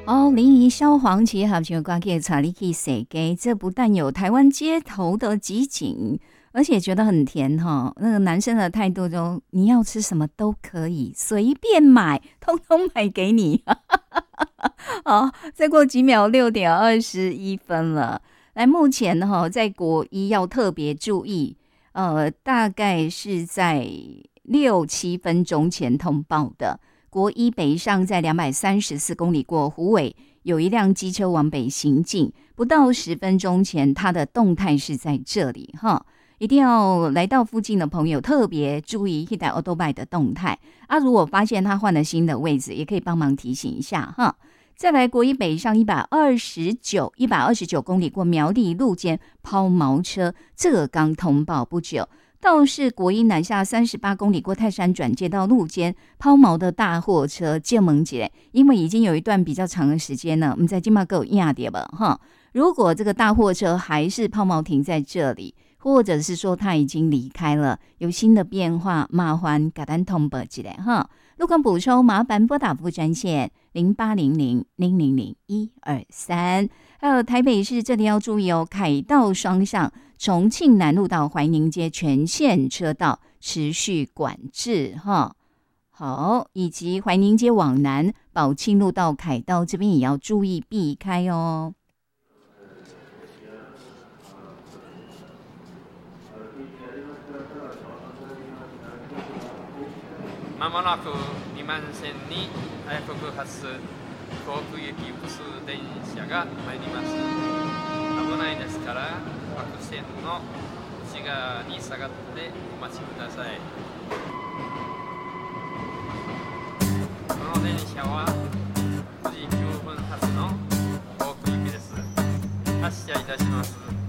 哦，临沂萧煌奇合唱歌曲带你去世界，这不但有台湾街头的集锦，而且觉得很甜哈。那个男生的态度就你要吃什么都可以，随便买，通通买给你。好，再过几秒6:21了。来，目前哈在国一要特别注意，大概是在6-7分钟前通报的。国一北上在234公里过虎尾，有一辆机车往北行进，不到10分钟前，它的动态是在这里哈。一定要来到附近的朋友特别注意一台 Autobike 的动态啊！如果发现他换了新的位置，也可以帮忙提醒一下哈。再来，国一北上129公里过苗栗路肩抛锚车，这个刚通报不久。倒是国一南下38公里过泰山转接到路肩抛锚的大货车建门节，因为已经有一段比较长的时间了，我们在今麦给我压点吧哈。如果这个大货车还是抛锚停在这里，或者是说他已经离开了，有新的变化，麻烦给咱通报一下哈。路况补充，麻烦拨打副专线0800-000-123。还有台北市这里要注意哦，凯道双向重庆南路到怀宁街全线车道持续管制哈。好，以及怀宁街往南宝庆路到凯道这边也要注意避开哦。 まもなく2番線に早国発甲府行き普通電車が参ります。危ないですから白線の内側に下がってお待ちください。この電車は9時9分発の甲府行きです。発車いたします。